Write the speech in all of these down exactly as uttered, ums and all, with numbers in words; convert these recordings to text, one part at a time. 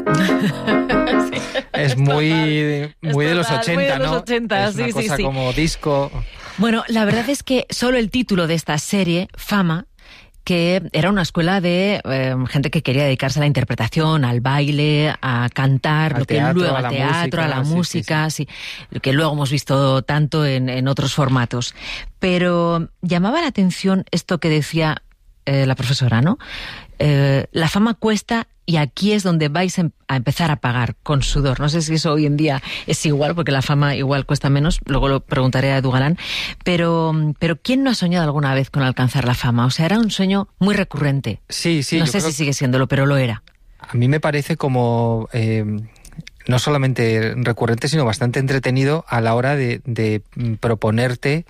Sí, es, es muy, total, muy es de los total, ochenta, muy de los ¿no? ochenta, es una sí, sí, cosa sí. como disco. Bueno, la verdad es que solo el título de esta serie, Fama, que era una escuela de eh, gente que quería dedicarse a la interpretación, al baile, a cantar, Al lo que teatro, luego a al la teatro, música, a la sí, música, sí, sí. Lo que luego hemos visto tanto en, en otros formatos. Pero llamaba la atención esto que decía eh, la profesora, ¿no? Eh, la fama cuesta y aquí es donde vais a empezar a pagar con sudor. No sé si eso hoy en día es igual, porque la fama igual cuesta menos, luego lo preguntaré a Edu Galán, pero, pero ¿quién no ha soñado alguna vez con alcanzar la fama? O sea, era un sueño muy recurrente. Sí, sí. No yo sé creo si sigue siéndolo, pero lo era. A mí me parece como eh, no solamente recurrente, sino bastante entretenido a la hora de, de proponerte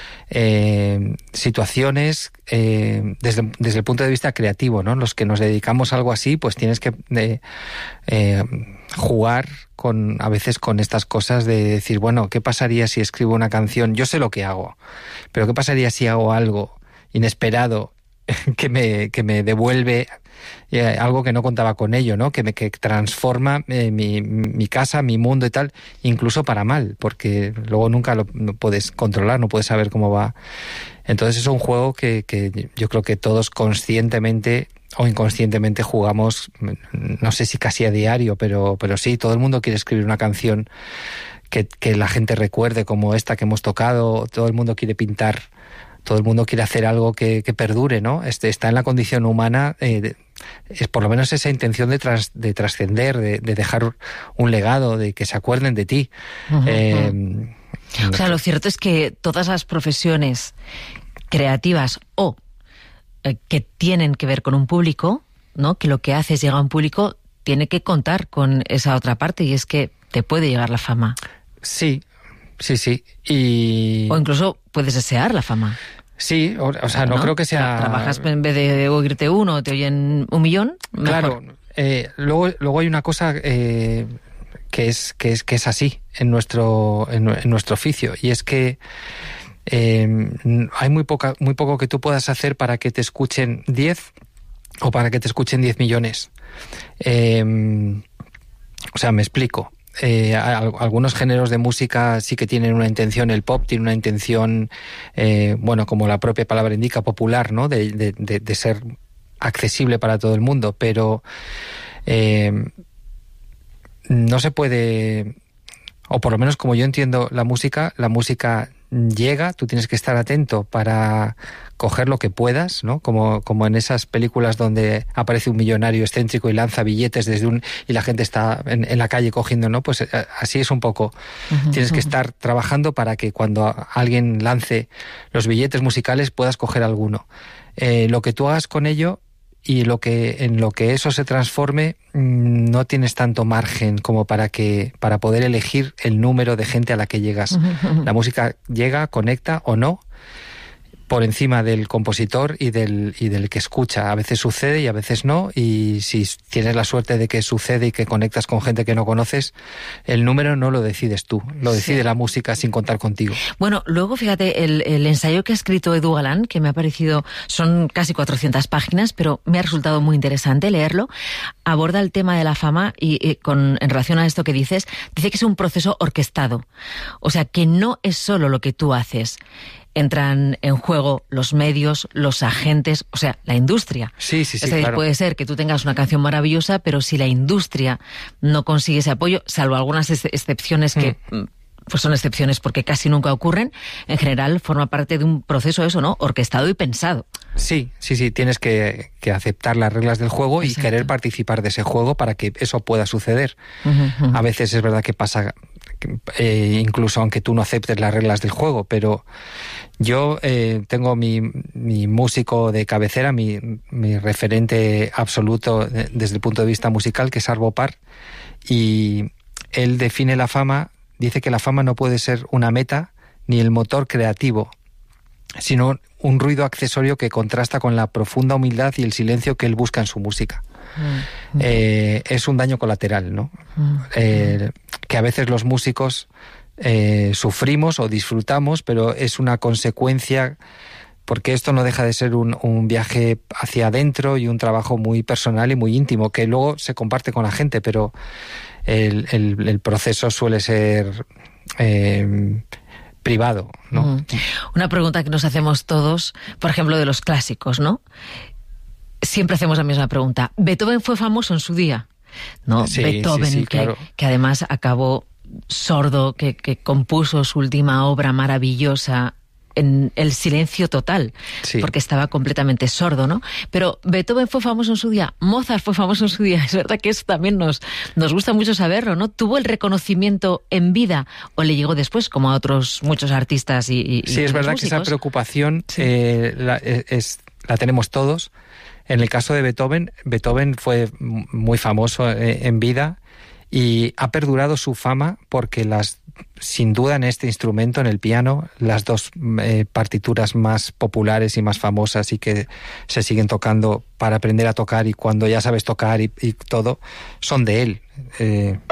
eh, situaciones eh, desde, desde el punto de vista creativo, ¿no? Los que nos dedicamos a algo así, pues tienes que eh, eh, jugar con a veces con estas cosas de decir, bueno, ¿qué pasaría si escribo una canción? Yo sé lo que hago, pero ¿qué pasaría si hago algo inesperado que me, que me devuelve eh, algo que no contaba con ello, ¿no? Que me que transforma eh, mi, mi casa, mi mundo y tal, incluso para mal, porque luego nunca lo no puedes controlar, no puedes saber cómo va. Entonces es un juego que, que yo creo que todos conscientemente o inconscientemente jugamos, no sé si casi a diario, pero, pero sí, todo el mundo quiere escribir una canción que, que la gente recuerde como esta que hemos tocado, todo el mundo quiere pintar. Todo el mundo quiere hacer algo que, que perdure, ¿no? Este, está en la condición humana, eh, es por lo menos esa intención de, tras, de trascender, de, de dejar un legado, de que se acuerden de ti. Uh-huh. Eh, o sea, lo cierto es que todas las profesiones creativas o eh, que tienen que ver con un público, ¿no? Que lo que hace es llegar a un público, tiene que contar con esa otra parte, y es que te puede llegar la fama. Sí. Sí, sí. Y... O incluso puedes desear la fama. Sí, o, o sea, no, no creo que sea... Trabajas en vez de oírte uno, te oyen un millón. Mejor. Claro. Eh, luego, luego hay una cosa eh, que es que es que es así en nuestro en, en nuestro oficio, y es que eh, hay muy poca muy poco que tú puedas hacer para que te escuchen diez o para que te escuchen diez millones. Eh, o sea, me explico. Eh, algunos géneros de música sí que tienen una intención, el pop tiene una intención, eh, bueno, como la propia palabra indica, popular, ¿no? De, de, de, de ser accesible para todo el mundo, pero eh, no se puede, o por lo menos como yo entiendo la música, la música llega, tú tienes que estar atento para coger lo que puedas, ¿no? Como, como en esas películas donde aparece un millonario excéntrico y lanza billetes desde un... y la gente está en, en la calle cogiendo, ¿no? Pues así es un poco. Uh-huh, tienes que uh-huh. estar trabajando para que cuando alguien lance los billetes musicales puedas coger alguno. Eh, lo que tú hagas con ello y lo que en lo que eso se transforme, no tienes tanto margen como para que para poder elegir el número de gente a la que llegas. Uh-huh. La música llega, conecta o no, por encima del compositor y del y del que escucha. A veces sucede y a veces no, y si tienes la suerte de que sucede y que conectas con gente que no conoces, el número no lo decides tú, lo decide sí. la música sin contar contigo. Bueno, luego fíjate, el, el ensayo que ha escrito Edu Galán, que me ha parecido, son casi cuatrocientas páginas, pero me ha resultado muy interesante leerlo, aborda el tema de la fama y, y con en relación a esto que dices, dice que es un proceso orquestado, o sea, que no es solo lo que tú haces. Entran en juego los medios, los agentes, o sea, la industria. Sí, sí, sí, es decir, claro. Puede ser que tú tengas una canción maravillosa, pero si la industria no consigue ese apoyo, salvo algunas ex- excepciones que mm. pues son excepciones porque casi nunca ocurren, en general forma parte de un proceso eso, ¿no? Orquestado y pensado. Sí, sí, sí, tienes que, que aceptar las reglas del juego. Exacto. Y querer participar de ese juego para que eso pueda suceder. Uh-huh, uh-huh. A veces es verdad que pasa... Eh, incluso aunque tú no aceptes las reglas del juego, pero yo eh, tengo mi, mi músico de cabecera, mi, mi referente absoluto de, desde el punto de vista musical, que es Arvo Pärt, y él define la fama, dice que la fama no puede ser una meta ni el motor creativo, sino un ruido accesorio que contrasta con la profunda humildad y el silencio que él busca en su música. Mm. Eh, es un daño colateral, ¿no? Mm. Eh, que a veces los músicos eh, sufrimos o disfrutamos, pero es una consecuencia porque esto no deja de ser un, un viaje hacia adentro y un trabajo muy personal y muy íntimo, que luego se comparte con la gente, pero el, el, el proceso suele ser eh, privado, ¿no? Mm. Una pregunta que nos hacemos todos, por ejemplo, de los clásicos, ¿no? Siempre hacemos la misma pregunta. ¿Beethoven fue famoso en su día? No, sí, Beethoven, sí, sí, que, claro. que además acabó sordo, que, que compuso su última obra maravillosa en el silencio total, sí. porque estaba completamente sordo, ¿no? Pero Beethoven fue famoso en su día, Mozart fue famoso en su día, es verdad que eso también nos, nos gusta mucho saberlo, ¿no? ¿Tuvo el reconocimiento en vida o le llegó después, como a otros muchos artistas y, y Sí, es verdad músicos? que esa preocupación sí. eh, la, es, la tenemos todos. En el caso de Beethoven, Beethoven fue muy famoso eh, en vida y ha perdurado su fama porque las, sin duda en este instrumento, en el piano, las dos eh, partituras más populares y más famosas y que se siguen tocando para aprender a tocar y cuando ya sabes tocar y, y todo, son de él. Eh,